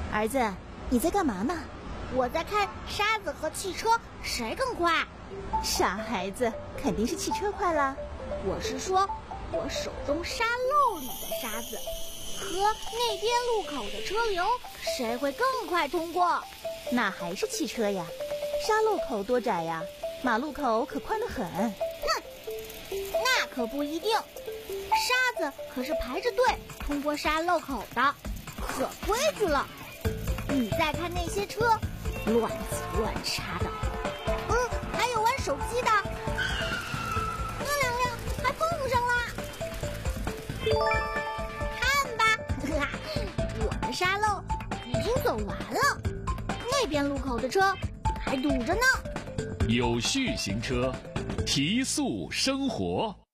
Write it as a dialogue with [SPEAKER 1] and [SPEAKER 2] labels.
[SPEAKER 1] 儿子，你在干嘛呢？
[SPEAKER 2] 我在看沙子和汽车谁更快。
[SPEAKER 1] 傻孩子，肯定是汽车快啦。
[SPEAKER 2] 我是说，我手中沙漏里的沙子和那边路口的车流，谁会更快通过？
[SPEAKER 1] 那还是汽车呀。沙漏口多窄呀，马路口可宽得很。
[SPEAKER 2] 哼，那可不一定。沙子可是排着队通过沙漏口的，可规矩了。你再看那些车，乱挤乱插的。还有玩手机的，那两辆还碰上了。看吧，我的沙漏已经走完了，那边路口的车还堵着呢。
[SPEAKER 3] 有序行车，提速生活。